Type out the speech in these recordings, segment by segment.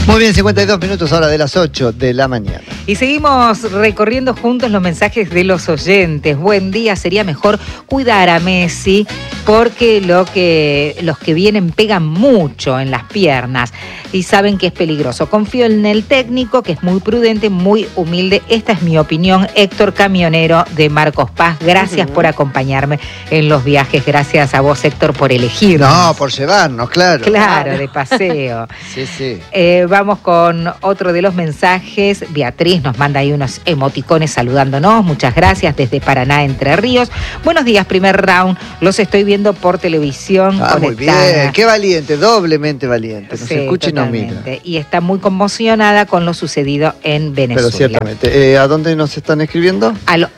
Muy bien, 52 minutos ahora de las 8 de la mañana. Y seguimos recorriendo juntos los mensajes de los oyentes. Buen día, sería mejor cuidar a Messi porque los que vienen pegan mucho en las piernas y saben que es peligroso. Confío en el técnico, que es muy prudente, muy humilde. Esta es mi opinión. Héctor Camionero de Marcos Paz. Gracias por acompañarme en los viajes. Gracias a vos, Héctor, por elegirnos. No, por llevarnos, claro. Claro, de paseo. Sí, sí. Vamos con otro de los mensajes. Beatriz nos manda ahí unos emoticones saludándonos. Muchas gracias desde Paraná, Entre Ríos. Buenos días, primer round. Los estoy viendo por televisión. Muy bien. Qué valiente, doblemente valiente. Nos escucha y nos mira. Y está muy conmocionada con lo sucedido en Venezuela. Pero ciertamente. ¿A dónde nos están escribiendo? Al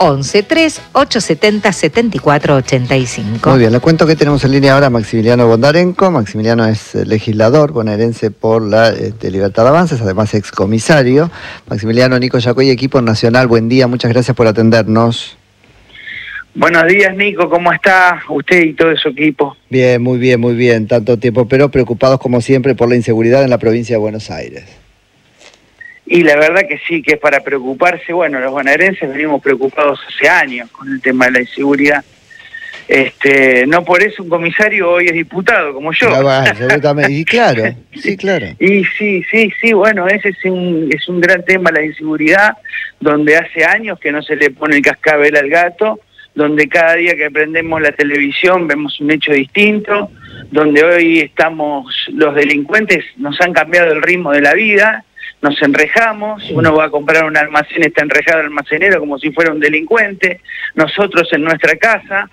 11-3-870-7485. Muy bien, les cuento que tenemos en línea ahora a Maximiliano Bondarenko. Maximiliano es legislador bonaerense por la Libertad de Avances, además excomisario. Maximiliano, Nico Yacoy, equipo nacional, buen día, muchas gracias por atendernos. Buenos días, Nico, ¿cómo está usted y todo su equipo? Bien, muy bien, tanto tiempo, pero preocupados como siempre por la inseguridad en la provincia de Buenos Aires. Y la verdad que sí, que es para preocuparse. Bueno, los bonaerenses venimos preocupados hace años con el tema de la inseguridad. No por eso un comisario hoy es diputado, como yo. Absolutamente. Y claro, sí, claro. Y sí, bueno, ese es un gran tema, la inseguridad, donde hace años que no se le pone el cascabel al gato, donde cada día que prendemos la televisión vemos un hecho distinto, donde hoy los delincuentes nos han cambiado el ritmo de la vida, nos enrejamos, uno va a comprar un almacén, está enrejado el almacenero como si fuera un delincuente, nosotros en nuestra casa,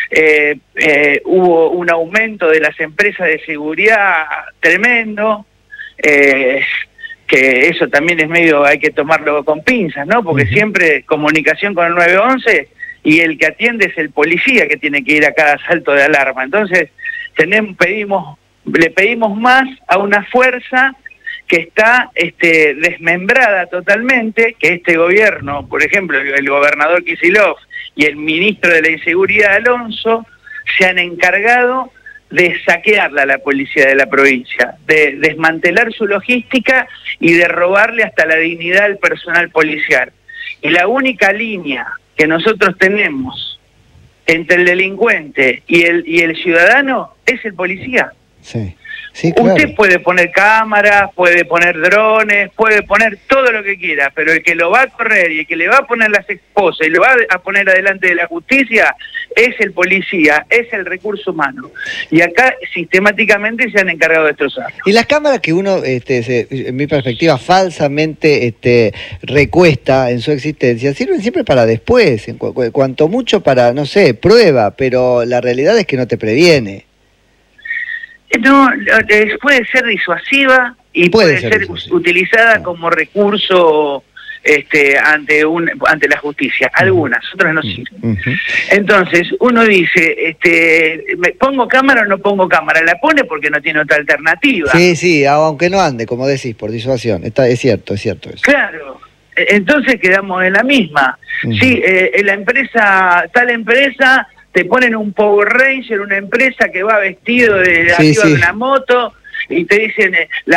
hubo un aumento de las empresas de seguridad tremendo, que eso también es medio, hay que tomarlo con pinzas, ¿no? Porque siempre comunicación con el 911 y el que atiende es el policía que tiene que ir a cada salto de alarma. Entonces, le pedimos más a una fuerza que está desmembrada totalmente, que este gobierno, por ejemplo, el gobernador Kicillof y el ministro de la Inseguridad, Alonso, se han encargado de saquearla a la policía de la provincia, de desmantelar su logística y de robarle hasta la dignidad al personal policial. Y la única línea que nosotros tenemos entre el delincuente y el ciudadano es el policía. Sí. Sí, claro. Usted puede poner cámaras, puede poner drones, puede poner todo lo que quiera, pero el que lo va a correr y el que le va a poner las esposas y lo va a poner adelante de la justicia es el policía, es el recurso humano. Y acá sistemáticamente se han encargado de destrozar. Y las cámaras que uno, en mi perspectiva, falsamente recuesta en su existencia, sirven siempre para después, cuanto mucho para, no sé, prueba, pero la realidad es que no te previene. No, puede ser disuasiva y puede ser utilizada como recurso ante la justicia. Algunas, otras no sirven. Entonces, uno dice, ¿me pongo cámara o no pongo cámara? La pone porque no tiene otra alternativa. Sí, aunque no ande, como decís, por disuasión. Es cierto eso. Claro. Entonces quedamos en la misma. Sí, tal empresa... te ponen un Power Ranger, una empresa que va vestido de arriba de una moto, y te dicen,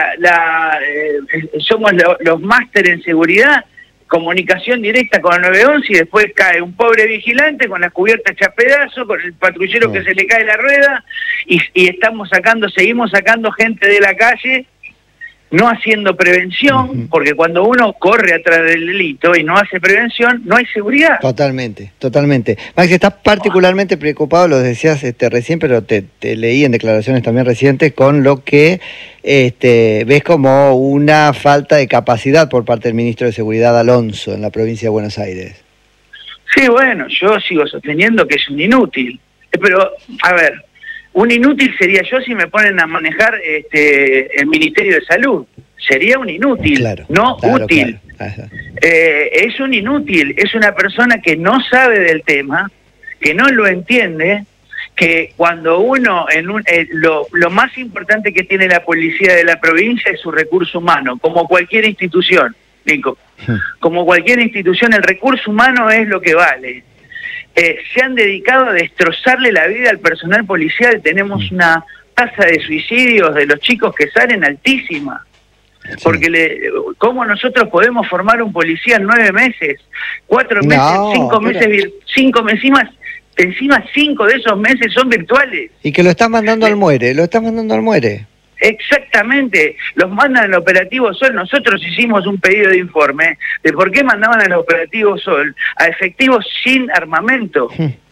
somos los máster en seguridad, comunicación directa con el 911, y después cae un pobre vigilante con la cubierta hecha pedazo, con el patrullero que se le cae la rueda, y seguimos sacando gente de la calle, no haciendo prevención, porque cuando uno corre atrás del delito y no hace prevención, no hay seguridad. Totalmente. Max, estás particularmente preocupado, lo decías recién, pero te leí en declaraciones también recientes, con lo que ves como una falta de capacidad por parte del ministro de Seguridad, Alonso, en la provincia de Buenos Aires. Sí, bueno, yo sigo sosteniendo que es un inútil. Pero, a ver... un inútil sería yo si me ponen a manejar el Ministerio de Salud. Sería un inútil, útil. Claro. Es un inútil, es una persona que no sabe del tema, que no lo entiende, que cuando uno, lo más importante que tiene la policía de la provincia es su recurso humano, como cualquier institución, Nico. Como cualquier institución, el recurso humano es lo que vale. Se han dedicado a destrozarle la vida al personal policial. Tenemos una tasa de suicidios de los chicos que salen altísima. Porque ¿cómo nosotros podemos formar un policía en 9 meses? 4 meses, No, 5 meses, 5 meses más. Encima 5 de esos meses son virtuales. Y que lo estás mandando al muere, lo estás mandando al muere. Exactamente, los mandan al operativo Sol. Nosotros hicimos un pedido de informe de por qué mandaban al operativo Sol a efectivos sin armamento.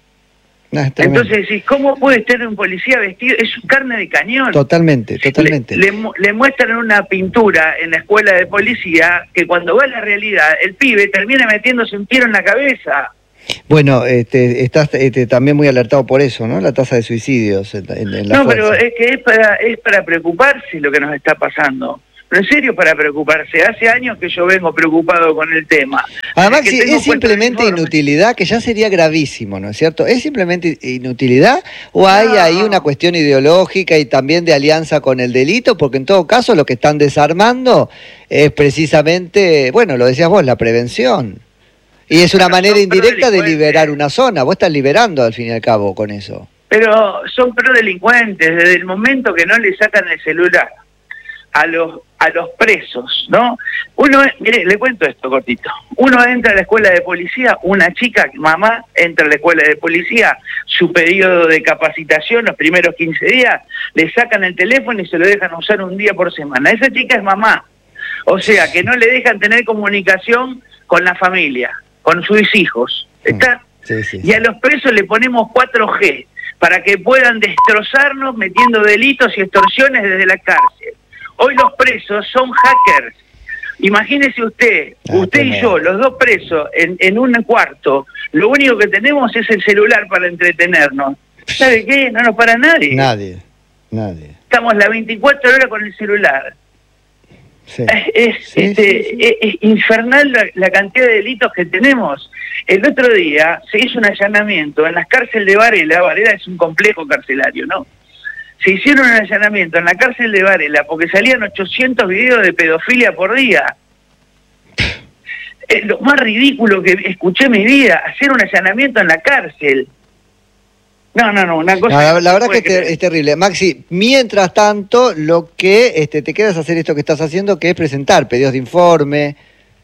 No, entonces decís, ¿cómo puede estar un policía vestido? Es carne de cañón. Totalmente. Le muestran una pintura en la escuela de policía que cuando va a la realidad, el pibe termina metiéndose un tiro en la cabeza. Bueno, estás también muy alertado por eso, ¿no? La tasa de suicidios en la No, fuerza. pero es que es para preocuparse lo que nos está pasando. Pero en serio, para preocuparse. Hace años que yo vengo preocupado con el tema. Además, si es simplemente inutilidad, que ya sería gravísimo, ¿no es cierto? ¿Es simplemente inutilidad o hay ahí una cuestión ideológica y también de alianza con el delito? Porque en todo caso lo que están desarmando es precisamente, bueno, lo decías vos, la prevención. Y es una manera indirecta de liberar una zona. Vos estás liberando al fin y al cabo con eso. Pero son prodelincuentes desde el momento que no le sacan el celular a los presos, ¿no? Mire, le cuento esto cortito. Uno entra a la escuela de policía, una chica, mamá, entra a la escuela de policía, su periodo de capacitación, los primeros 15 días, le sacan el teléfono y se lo dejan usar un día por semana. Esa chica es mamá. O sea, que no le dejan tener comunicación con la familia, con sus hijos. ¿Está? Sí. Y a los presos le ponemos 4G para que puedan destrozarnos metiendo delitos y extorsiones desde la cárcel. Hoy los presos son hackers. Imagínese usted y yo, los dos presos en un cuarto, lo único que tenemos es el celular para entretenernos. ¿Sabe qué? No nos para nadie. Nadie. Estamos las 24 horas con el celular. Sí. Es infernal la cantidad de delitos que tenemos. El otro día se hizo un allanamiento en las cárceles de Varela. Varela es un complejo carcelario, ¿no? Se hicieron un allanamiento en la cárcel de Varela porque salían 800 videos de pedofilia por día. Es lo más ridículo que escuché en mi vida, hacer un allanamiento en la cárcel. No, una cosa... La verdad que es terrible. Maxi, mientras tanto, lo que te queda es hacer esto que estás haciendo, que es presentar pedidos de informe.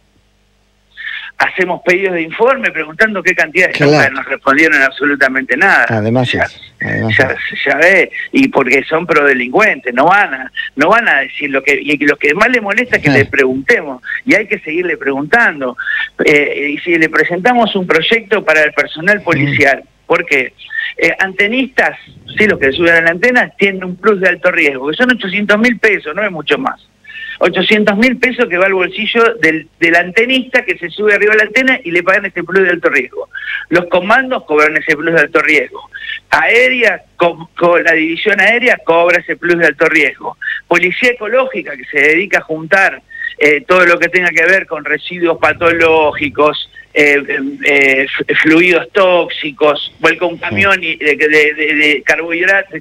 Hacemos pedidos de informe preguntando qué cantidad de claro. Nos respondieron absolutamente nada. Además ya ve, y porque son prodelincuentes, no van a decir lo que... Y lo que más le molesta es que les preguntemos, y hay que seguirle preguntando. Y si le presentamos un proyecto para el personal policial, porque antenistas, sí, los que suben a la antena, tienen un plus de alto riesgo, que son 800.000 pesos, no es mucho más. 800.000 pesos que va al bolsillo del antenista que se sube arriba de la antena y le pagan ese plus de alto riesgo. Los comandos cobran ese plus de alto riesgo. Aérea, con la división aérea cobra ese plus de alto riesgo. Policía ecológica, que se dedica a juntar todo lo que tenga que ver con residuos patológicos, fluidos tóxicos, vuelca un camión de carbohidratos,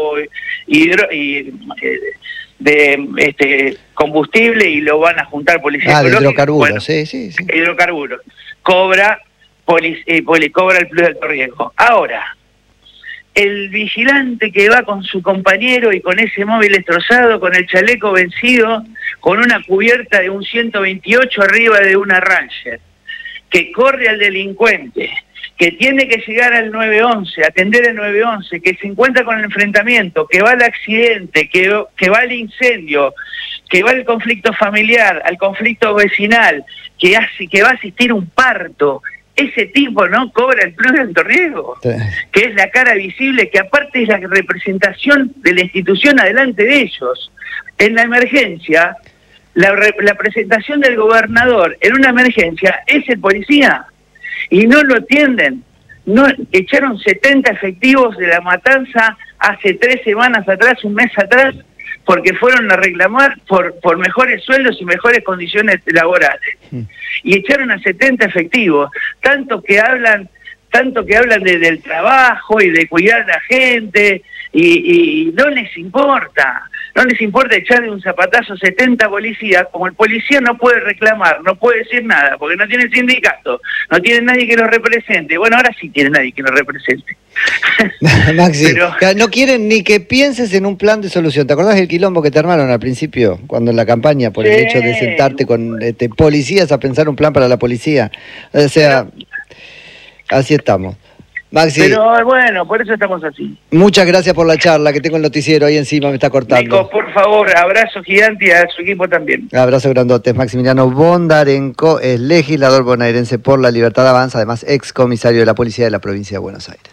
de combustible y lo van a juntar policía ecológica. Hidrocarburos, bueno, sí. Hidrocarburos. Cobra el plus de alto riesgo. Ahora, el vigilante que va con su compañero y con ese móvil destrozado, con el chaleco vencido, con una cubierta de un 128 arriba de una Ranger, que corre al delincuente, que tiene que llegar al 911, atender el 911, que se encuentra con el enfrentamiento, que va al accidente, que va al incendio, que va al conflicto familiar, al conflicto vecinal, que va a asistir a un parto. Ese tipo no cobra el plus de alto riesgo, que es la cara visible, que aparte es la representación de la institución adelante de ellos. En la emergencia, la presentación del gobernador en una emergencia es el policía, y no lo atienden. No, echaron 70 efectivos de La Matanza hace 3 semanas atrás, un mes atrás, porque fueron a reclamar por mejores sueldos y mejores condiciones laborales. Y echaron a 70 efectivos, tanto que hablan del trabajo y de cuidar a la gente, y no les importa. no les importa echarle un zapatazo 70 policías, como el policía no puede reclamar, no puede decir nada, porque no tiene sindicato, no tiene nadie que lo represente. Bueno, ahora sí tiene nadie que lo represente. Maxi, Pero no quieren ni que pienses en un plan de solución. ¿Te acordás del quilombo que te armaron al principio, cuando en la campaña, por el hecho de sentarte con policías a pensar un plan para la policía? O sea, así estamos. Maxi, pero bueno, por eso estamos así. muchas gracias por la charla, que tengo el noticiero ahí encima, me está cortando. Nico, por favor, abrazo gigante y a su equipo también. Abrazo grandote. Maximiliano Bondarenko es legislador bonaerense por la Libertad Avanza, además ex comisario de la Policía de la Provincia de Buenos Aires.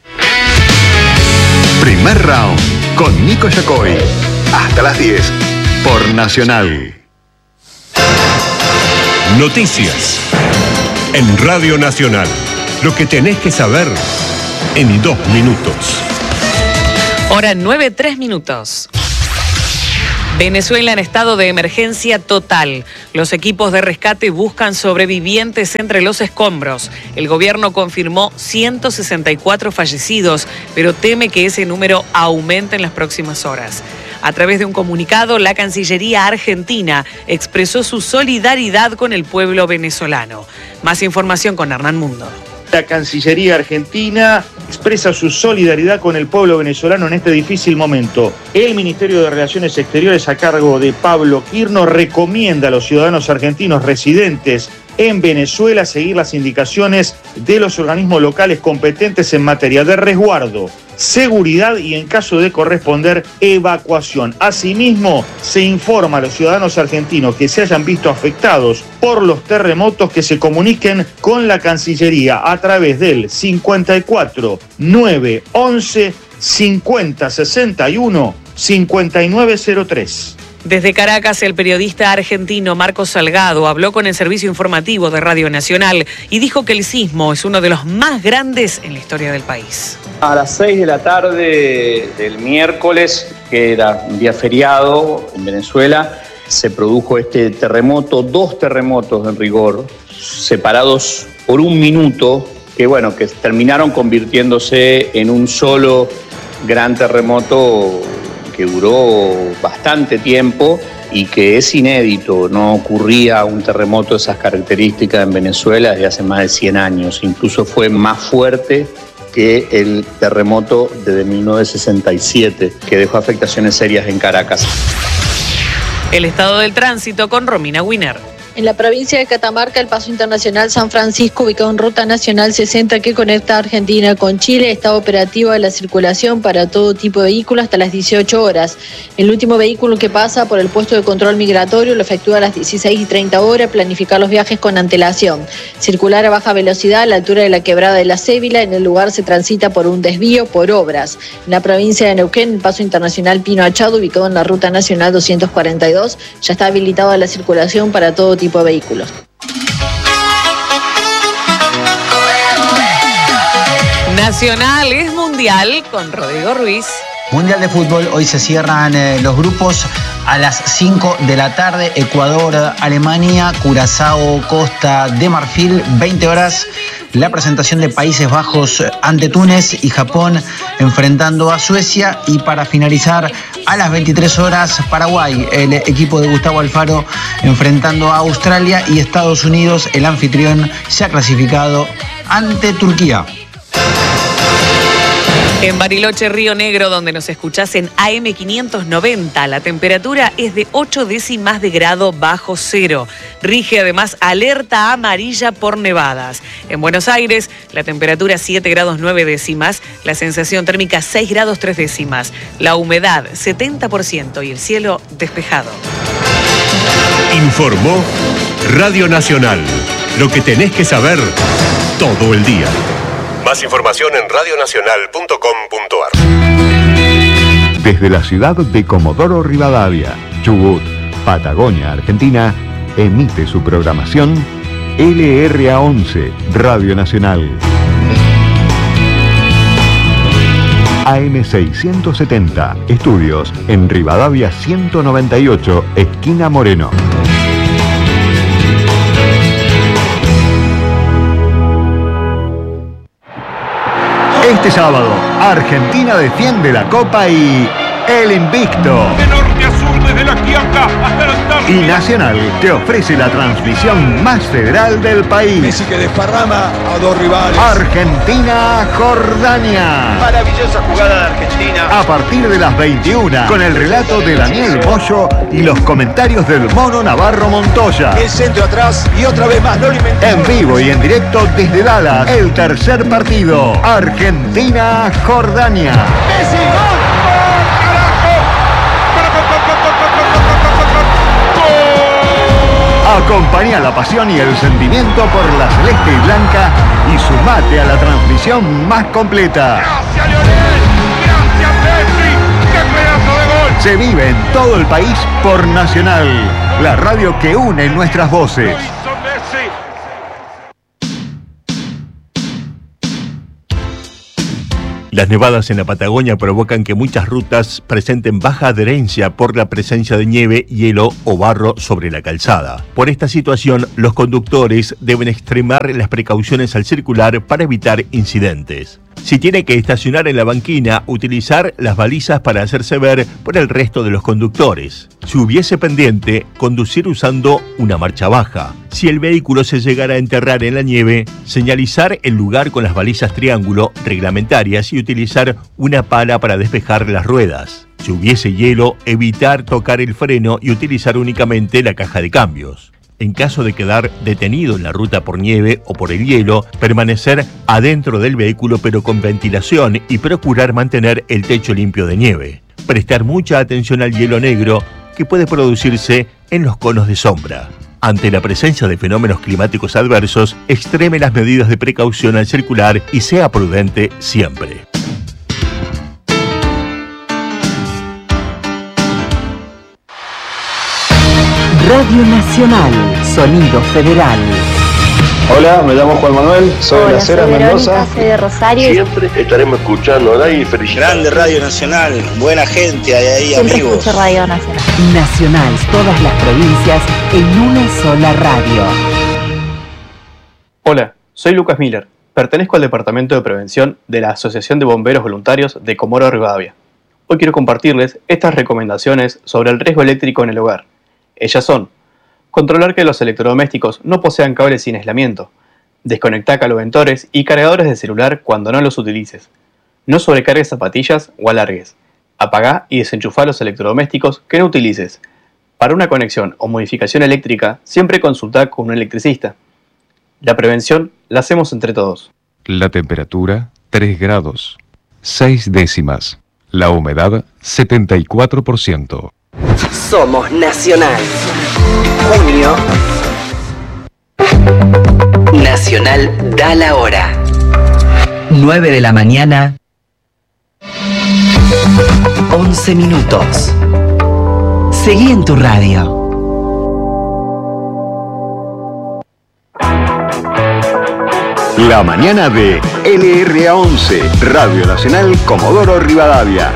Primer round con Nico Yacoy. Hasta las 10 por Nacional. Noticias en Radio Nacional. Lo que tenés que saber en 2 minutos. Hora 9:03. Venezuela en estado de emergencia total. Los equipos de rescate buscan sobrevivientes entre los escombros. El gobierno confirmó 164 fallecidos, pero teme que ese número aumente en las próximas horas. A través de un comunicado, la Cancillería argentina expresó su solidaridad con el pueblo venezolano. Más información con Hernán Mundo. La Cancillería argentina expresa su solidaridad con el pueblo venezolano en este difícil momento. El Ministerio de Relaciones Exteriores, a cargo de Pablo Quirno, recomienda a los ciudadanos argentinos residentes en Venezuela seguir las indicaciones de los organismos locales competentes en materia de resguardo, seguridad y, en caso de corresponder, evacuación. Asimismo, se informa a los ciudadanos argentinos que se hayan visto afectados por los terremotos que se comuniquen con la Cancillería a través del 54 911 50 61 5903. Desde Caracas, el periodista argentino Marcos Salgado habló con el servicio informativo de Radio Nacional y dijo que el sismo es uno de los más grandes en la historia del país. A las 6 de la tarde del miércoles, que era un día feriado en Venezuela, se produjo este terremoto, 2 terremotos en rigor, separados por 1 minuto, que terminaron convirtiéndose en un solo gran terremoto que duró bastante tiempo y que es inédito. No ocurría un terremoto de esas características en Venezuela desde hace más de 100 años. Incluso fue más fuerte que el terremoto de 1967, que dejó afectaciones serias en Caracas. El estado del tránsito con Romina Winer. En la provincia de Catamarca, el paso internacional San Francisco, ubicado en Ruta Nacional 60 que conecta Argentina con Chile, está operativa la circulación para todo tipo de vehículos hasta las 18 horas. El último vehículo que pasa por el puesto de control migratorio lo efectúa a las 16:30, planificar los viajes con antelación. Circular a baja velocidad a la altura de la quebrada de la Cébila, en el lugar se transita por un desvío por obras. En la provincia de Neuquén, el paso internacional Pino Achado, ubicado en la Ruta Nacional 242, ya está habilitada la circulación para todo tipo de vehículos. Nacional es mundial con Rodrigo Ruiz. Mundial de fútbol, hoy se cierran los grupos a las 5 de la tarde, Ecuador, Alemania, Curazao, Costa de Marfil, 20 horas, la presentación de Países Bajos ante Túnez y Japón enfrentando a Suecia, y para finalizar a las 23 horas Paraguay, el equipo de Gustavo Alfaro enfrentando a Australia, y Estados Unidos, el anfitrión, se ha clasificado ante Turquía. En Bariloche, Río Negro, donde nos escuchás en AM 590, la temperatura es de 8 décimas de grado bajo cero. Rige además alerta amarilla por nevadas. En Buenos Aires, la temperatura 7 grados 9 décimas, la sensación térmica 6 grados 3 décimas, la humedad 70% y el cielo despejado. Informó Radio Nacional. Lo que tenés que saber todo el día. Más información en radionacional.com.ar. Desde la ciudad de Comodoro Rivadavia, Chubut, Patagonia, Argentina, emite su programación LRA11, Radio Nacional. AM670, estudios en Rivadavia 198, esquina Moreno. Este sábado, Argentina defiende la Copa y El Invicto. De norte a sur, desde la Quiaca hasta la Antártida. Y Nacional te ofrece la transmisión más federal del país. Messi que desparrama a dos rivales. Argentina-Jordania. Maravillosa jugada de Argentina. A partir de las 21, con el relato de Daniel Bollo y los comentarios del Mono Navarro Montoya. El centro atrás y otra vez más, no lo inventó. En vivo y en directo desde Dallas, el tercer partido. Argentina-Jordania. Messi, ¡gol! Acompañá la pasión y el sentimiento por la celeste y blanca y sumate a la transmisión más completa. ¡Gracias, Lionel! ¡Gracias, Messi! ¡Qué pedazo de gol! Se vive en todo el país por Nacional, la radio que une nuestras voces. Las nevadas en la Patagonia provocan que muchas rutas presenten baja adherencia por la presencia de nieve, hielo o barro sobre la calzada. Por esta situación, los conductores deben extremar las precauciones al circular para evitar incidentes. Si tiene que estacionar en la banquina, utilizar las balizas para hacerse ver por el resto de los conductores. Si hubiese pendiente, conducir usando una marcha baja. Si el vehículo se llegara a enterrar en la nieve, señalizar el lugar con las balizas triángulo reglamentarias y utilizar una pala para despejar las ruedas. Si hubiese hielo, evitar tocar el freno y utilizar únicamente la caja de cambios. En caso de quedar detenido en la ruta por nieve o por el hielo, permanecer adentro del vehículo pero con ventilación y procurar mantener el techo limpio de nieve. Prestar mucha atención al hielo negro que puede producirse en los conos de sombra. Ante la presencia de fenómenos climáticos adversos, extreme las medidas de precaución al circular y sea prudente siempre. Radio Nacional, Sonido Federal. Hola, me llamo Juan Manuel, soy de Las Heras, Mendoza. Soy de Rosario. Siempre estaremos escuchando y felicitando. Grande Radio Nacional, buena gente hay ahí, Siempre amigos. Escucho Radio Nacional. Nacional, todas las provincias en una sola radio. Hola, soy Lucas Miller. Pertenezco al Departamento de Prevención de la Asociación de Bomberos Voluntarios de Comodoro Rivadavia. Hoy quiero compartirles estas recomendaciones sobre el riesgo eléctrico en el hogar. Ellas son: controlar que los electrodomésticos no posean cables sin aislamiento, desconectar caloventores y cargadores de celular cuando no los utilices, no sobrecargues zapatillas o alargues, apagá y desenchufá los electrodomésticos que no utilices. Para una conexión o modificación eléctrica, siempre consultá con un electricista. La prevención la hacemos entre todos. La temperatura, 3 grados, 6 décimas. La humedad, 74%. Somos Nacional. Junio. Nacional da la hora. 9 de la mañana. 11 minutos. Seguí en tu radio. La mañana de LRA11, Radio Nacional Comodoro Rivadavia.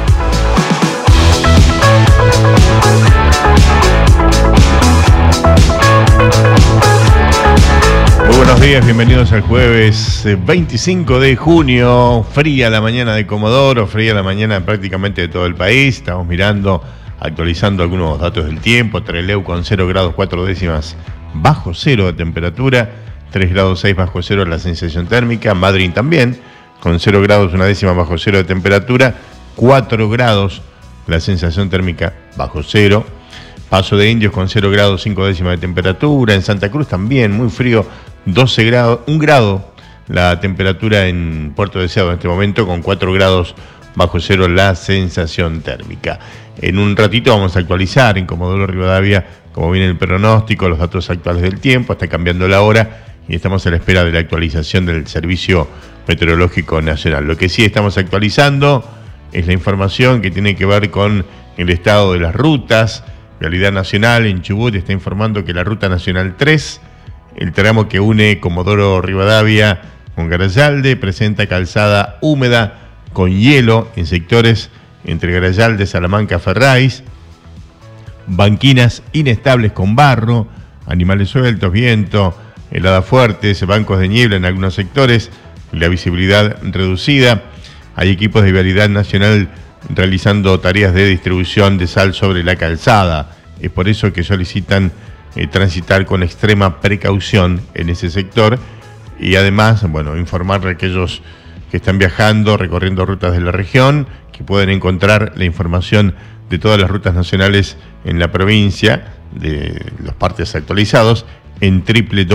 Muy buenos días, bienvenidos al jueves 25 de junio. Fría la mañana de Comodoro, fría la mañana prácticamente de todo el país. Estamos mirando, actualizando algunos datos del tiempo. Trelew con 0 grados 4 décimas bajo cero de temperatura, 3 grados 6 bajo cero la sensación térmica. Madrid también con 0 grados 1 décima bajo cero de temperatura, 4 grados la sensación térmica bajo cero. Paso de Indios con 0 grados 5 décimas de temperatura. En Santa Cruz también muy frío, 12 grados, 1 grado la temperatura en Puerto Deseado en este momento, con 4 grados bajo cero la sensación térmica. En un ratito vamos a actualizar en Comodoro Rivadavia cómo viene el pronóstico, los datos actuales del tiempo. Está cambiando la hora y estamos a la espera de la actualización del Servicio Meteorológico Nacional. Lo que sí estamos actualizando es la información que tiene que ver con el estado de las rutas. Vialidad Nacional en Chubut está informando que la Ruta Nacional 3, el tramo que une Comodoro Rivadavia con Garayalde, presenta calzada húmeda con hielo en sectores entre Garayalde, Salamanca, Ferrays, banquinas inestables con barro, animales sueltos, viento, heladas fuertes, bancos de niebla en algunos sectores, la visibilidad reducida. Hay equipos de Vialidad Nacional realizando tareas de distribución de sal sobre la calzada. Es por eso que solicitan transitar con extrema precaución en ese sector y además, bueno, informar a aquellos que están viajando, recorriendo rutas de la región, que pueden encontrar la información de todas las rutas nacionales en la provincia, de los partes actualizados, en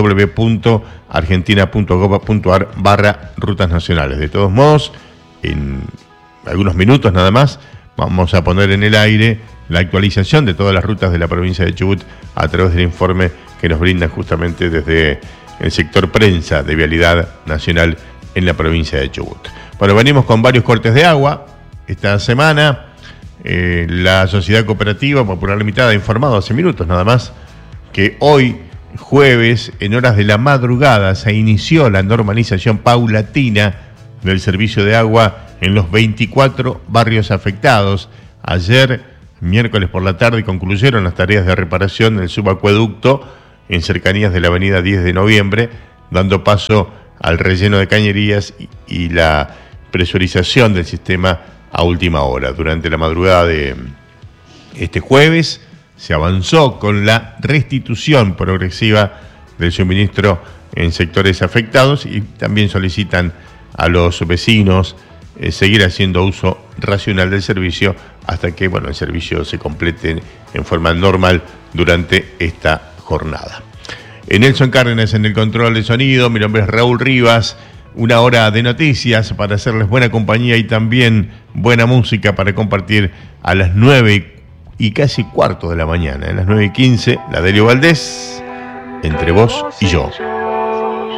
www.argentina.gov.ar/rutas nacionales. De todos modos, en algunos minutos nada más, vamos a poner en el aire la actualización de todas las rutas de la provincia de Chubut a través del informe que nos brindan justamente desde el sector prensa de Vialidad Nacional en la provincia de Chubut. Bueno, venimos con varios cortes de agua esta semana. La Sociedad Cooperativa Popular Limitada ha informado hace minutos nada más que hoy, jueves, en horas de la madrugada, se inició la normalización paulatina del servicio de agua en los 24 barrios afectados. Ayer, miércoles por la tarde, concluyeron las tareas de reparación del subacueducto en cercanías de la avenida 10 de noviembre, dando paso al relleno de cañerías y la presurización del sistema a última hora. Durante la madrugada de este jueves se avanzó con la restitución progresiva del suministro en sectores afectados y también solicitan a los vecinos seguir haciendo uso racional del servicio hasta que, bueno, el servicio se complete en forma normal durante esta jornada. Nelson Cárdenas en el control de sonido, mi nombre es Raúl Rivas. Una hora de noticias para hacerles buena compañía y también buena música para compartir a las 9 y casi cuarto de la mañana. A las 9:15, la Delio Valdés, Entre Vos y Yo.